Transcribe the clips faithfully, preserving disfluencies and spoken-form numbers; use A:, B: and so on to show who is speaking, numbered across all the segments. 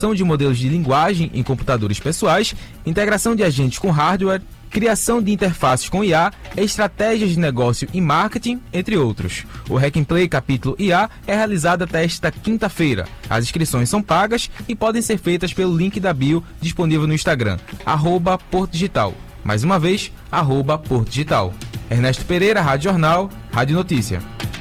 A: de modelos de linguagem em computadores pessoais, integração de agentes com hardware, criação de interfaces com I A, estratégias de negócio e marketing, entre outros. O Hack and Play capítulo I A é realizado até esta quinta-feira. As inscrições são pagas e podem ser feitas pelo link da bio disponível no Instagram, arroba Porto Digital. Mais uma vez, arroba Porto Digital. Ernesto Pereira, Rádio Jornal, Rádio Notícia.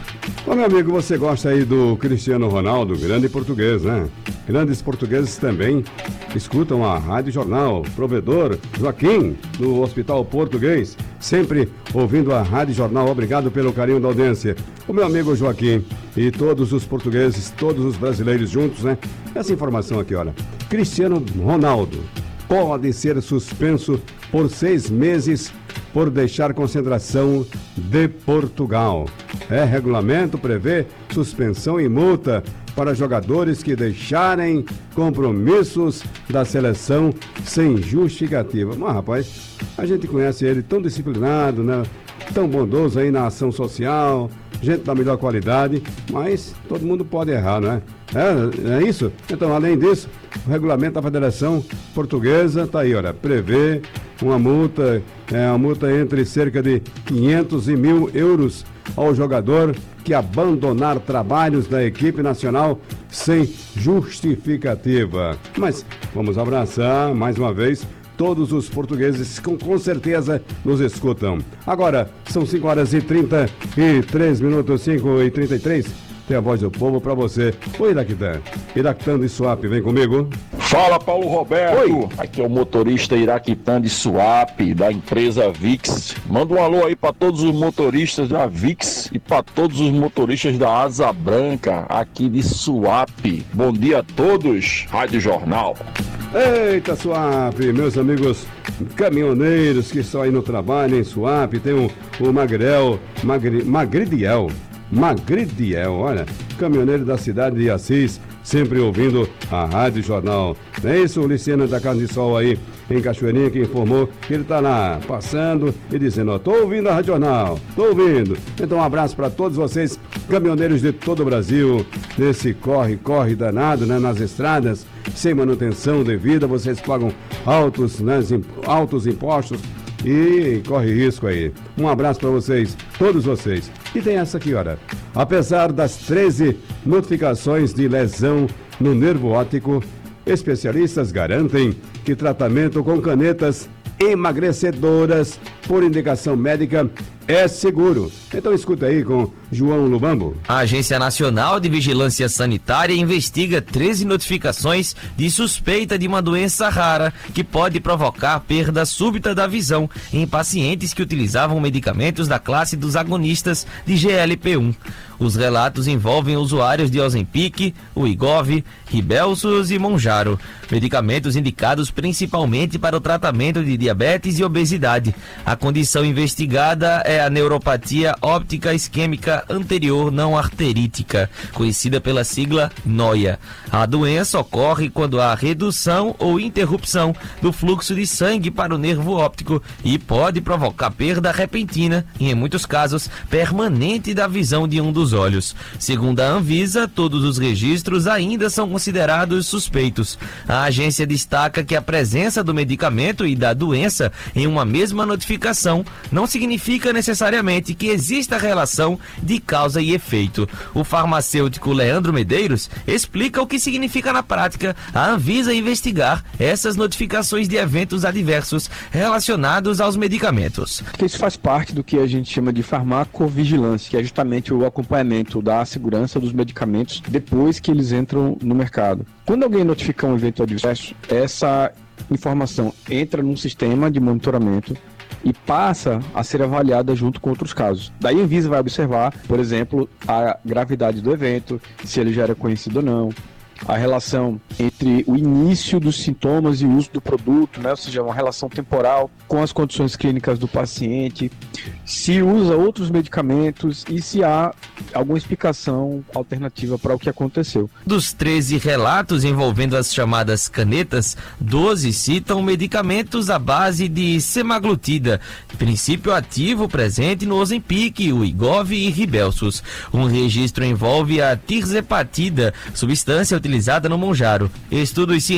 B: Ô, meu amigo, você gosta aí do Cristiano Ronaldo, grande português, né? Grandes portugueses também escutam a Rádio Jornal. Provedor Joaquim, no Hospital Português, sempre ouvindo a Rádio Jornal. Obrigado pelo carinho da audiência. O meu amigo Joaquim e todos os portugueses, todos os brasileiros juntos, né? Essa informação aqui, olha. Cristiano Ronaldo pode ser suspenso por seis meses por deixar concentração de Portugal. É, regulamento prevê suspensão e multa para jogadores que deixarem compromissos da seleção sem justificativa. Mas, rapaz, a gente conhece ele tão disciplinado, né? Tão bondoso aí na ação social, gente da melhor qualidade, mas todo mundo pode errar, não é? É, é isso? Então, além disso, o regulamento da Federação Portuguesa tá aí, olha, prevê uma multa, é, uma multa entre cerca de quinhentos e mil euros ao jogador que abandonar trabalhos da equipe nacional sem justificativa. Mas vamos abraçar mais uma vez todos os portugueses que com, com certeza nos escutam. Agora, são cinco horas e trinta e três minutos, cinco e trinta e três. Tem a voz do povo para você. Oi, Iraquitã. Iraquitã de Suape, vem comigo.
C: Fala, Paulo Roberto.
B: Oi.
C: Aqui é o motorista Iraquitã de Suape, da empresa VIX. Manda um alô aí para todos os motoristas da VIX e para todos os motoristas da Asa Branca, aqui de Suape. Bom dia a todos, Rádio Jornal.
B: Eita, Suape, meus amigos caminhoneiros que estão aí no trabalho em Suape, tem o, o Magrel, Magri, Magridiel, Magridiel, olha, caminhoneiro da cidade de Assis, sempre ouvindo a Rádio Jornal. Não é isso, o Luciano da Casa de Sol aí em Cachoeirinha, que informou que ele tá lá passando e dizendo, ó, tô ouvindo a Rádio Jornal, tô ouvindo. Então um abraço para todos vocês, caminhoneiros de todo o Brasil, nesse corre-corre danado, né, nas estradas, sem manutenção devida, vocês pagam altos, né, altos impostos e corre risco aí. Um abraço para vocês, todos vocês. E tem essa aqui, olha. Apesar das treze notificações de lesão no nervo óptico, especialistas garantem que tratamento com canetas emagrecedoras por indicação médica é seguro. Então escuta aí com João Lubambo.
D: A Agência Nacional de Vigilância Sanitária investiga treze notificações de suspeita de uma doença rara que pode provocar perda súbita da visão em pacientes que utilizavam medicamentos da classe dos agonistas de G L P um. Os relatos envolvem usuários de Ozempic, Wegovy, Rybelsus e Mounjaro, medicamentos indicados principalmente para o tratamento de diabetes e obesidade. A condição investigada é a neuropatia óptica isquêmica anterior não arterítica, conhecida pela sigla NOIA. A doença ocorre quando há redução ou interrupção do fluxo de sangue para o nervo óptico e pode provocar perda repentina e, em muitos casos, permanente da visão de um dos olhos. Segundo a Anvisa, todos os registros ainda são considerados suspeitos. A agência destaca que a presença do medicamento e da doença em uma mesma notificação não significa necessariamente que exista relação de causa e efeito. O farmacêutico Leandro Medeiros explica o que significa na prática a Anvisa investigar essas notificações de eventos adversos relacionados aos medicamentos.
E: Isso faz parte do que a gente chama de farmacovigilância, que é justamente o acompanhamento da segurança dos medicamentos depois que eles entram no mercado. Quando alguém notifica um evento adverso, essa informação entra num sistema de monitoramento e passa a ser avaliada junto com outros casos. Daí a Anvisa vai observar, por exemplo, a gravidade do evento, se ele já era conhecido ou não, a relação entre o início dos sintomas e o uso do produto, né? Ou seja, uma relação temporal com as condições clínicas do paciente, se usa outros medicamentos e se há alguma explicação alternativa para o que aconteceu.
D: Dos treze relatos envolvendo as chamadas canetas, doze citam medicamentos à base de semaglutida, princípio ativo presente no Ozempic, Wegovy e Rybelsus. Um registro envolve a tirzepatida, substância utilizada no Mounjaro. Estudos científicos